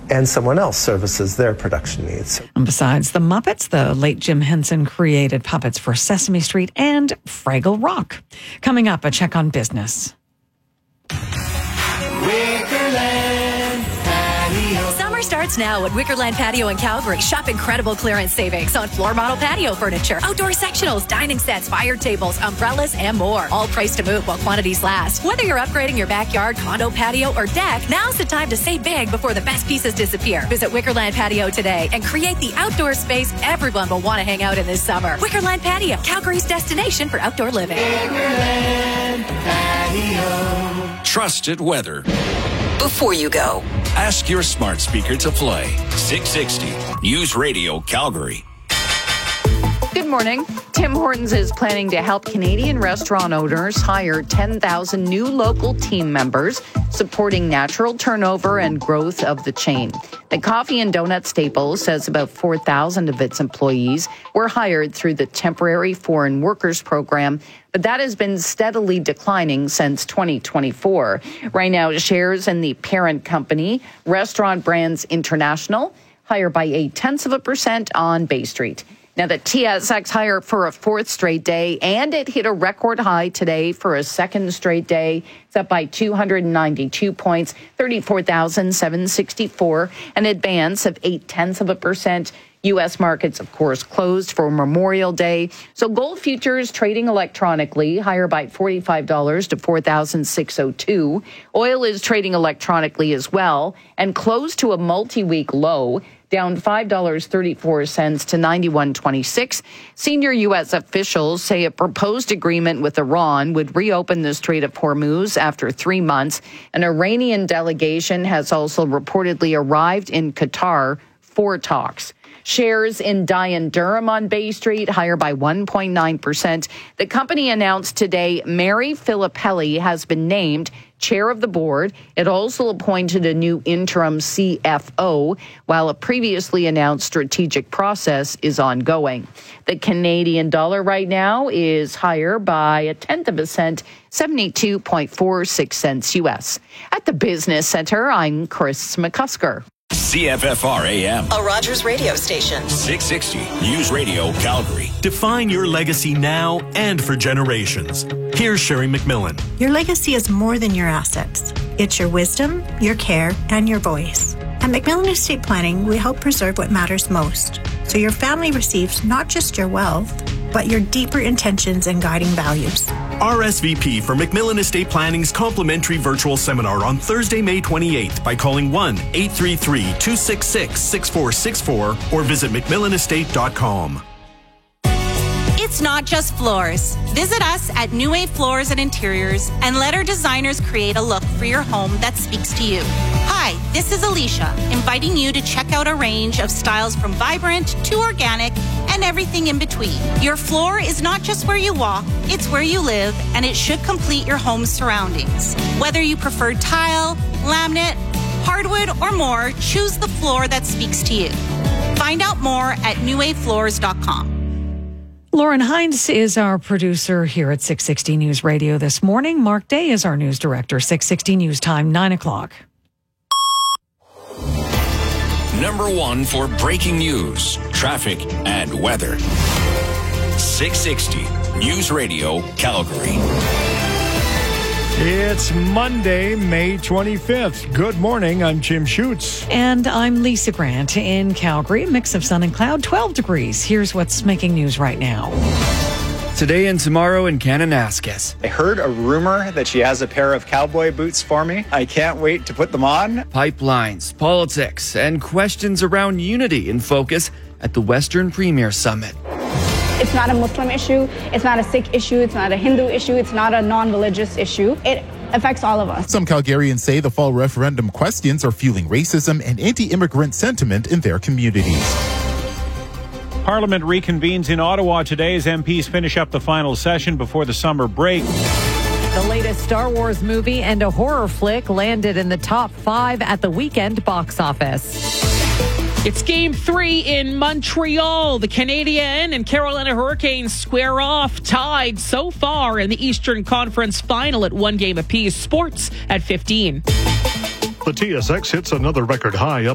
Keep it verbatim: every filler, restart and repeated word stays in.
and someone else services their production needs. And besides the Muppets, the late Jim Henson created puppets for Sesame Street and Fraggle Rock. Coming up, a check on business. Summer starts now at Wickerland Patio in Calgary. Shop incredible clearance savings on floor model patio furniture, outdoor sectionals, dining sets, fire tables, umbrellas, and more. All priced to move while quantities last. Whether you're upgrading your backyard, condo, patio, or deck, now's the time to save big before the best pieces disappear. Visit Wickerland Patio today and create the outdoor space everyone will want to hang out in this summer. Wickerland Patio, Calgary's destination for outdoor living. Wickerland Patio. Trusted weather. Before you go, ask your smart speaker to play six sixty News Radio Calgary. Good morning. Tim Hortons is planning to help Canadian restaurant owners hire ten thousand new local team members, supporting natural turnover and growth of the chain. The coffee and donut staple says about four thousand of its employees were hired through the temporary foreign workers program, but that has been steadily declining since twenty twenty-four. Right now, shares in the parent company, Restaurant Brands International, higher by eight-tenths of a percent on Bay Street. Now, the T S X higher for a fourth straight day, and it hit a record high today for a second straight day. It's up by two hundred ninety-two points, thirty-four thousand seven hundred sixty-four, an advance of eight-tenths of a percent. U S markets, of course, closed for Memorial Day. So gold futures trading electronically, higher by forty-five dollars to four thousand six hundred two. Oil is trading electronically as well and closed to a multi-week low, down five dollars and thirty-four cents to ninety-one twenty-six. Senior U S officials say a proposed agreement with Iran would reopen the Strait of Hormuz after three months. An Iranian delegation has also reportedly arrived in Qatar for talks. Shares in Dye and Durham on Bay Street higher by one point nine percent. The company announced today Mary Filippelli has been named chair of the board. It also appointed a new interim C F O, while a previously announced strategic process is ongoing. The Canadian dollar right now is higher by a tenth of a cent, seventy-two point four six cents U S. At the Business Center, I'm Chris McCusker. C F F R A M, a Rogers radio station. six sixty News Radio Calgary. Define your legacy now and for generations. Here's Sherry McMillan. Your legacy is more than your assets. It's your wisdom, your care, and your voice. At McMillan Estate Planning, we help preserve what matters most, so your family receives not just your wealth, but your deeper intentions and guiding values. R S V P for McMillan Estate Planning's complimentary virtual seminar on Thursday, May twenty-eighth by calling one eight three three, two six six, six four six four or visit mcmillan estate dot com. It's not just floors. Visit us at New Wave Floors and Interiors and let our designers create a look for your home that speaks to you. Hi, this is Alicia, inviting you to check out a range of styles from vibrant to organic and everything in between. Your floor is not just where you walk, it's where you live, and it should complete your home's surroundings. Whether you prefer tile, laminate, hardwood, or more, choose the floor that speaks to you. Find out more at new wave floors dot com. Lauren Hines is our producer here at six sixty News Radio this morning. Mark Day is our news director. six sixty News Time, nine o'clock. Number one for breaking news, traffic, and weather. six sixty News Radio Calgary. It's Monday, May twenty-fifth. Good morning. I'm Jim Schutz. And I'm Lisa Grant in Calgary. Mix of sun and cloud, twelve degrees. Here's what's making news right now. Today and tomorrow in Kananaskis. I heard a rumor that she has a pair of cowboy boots for me. I can't wait to put them on. Pipelines, politics, and questions around unity in focus at the Western Premier Summit. It's not a Muslim issue, it's not a Sikh issue, it's not a Hindu issue, it's not a non-religious issue. It affects all of us. Some Calgarians say the fall referendum questions are fueling racism and anti-immigrant sentiment in their communities. Parliament reconvenes in Ottawa today as M Ps finish up the final session before the summer break. The latest Star Wars movie and a horror flick landed in the top five at the weekend box office. It's game three in Montreal. The Canadian and Carolina Hurricanes square off, tied so far in the Eastern Conference Final at one game apiece. Sports at fifteen. The T S X hits another record high, up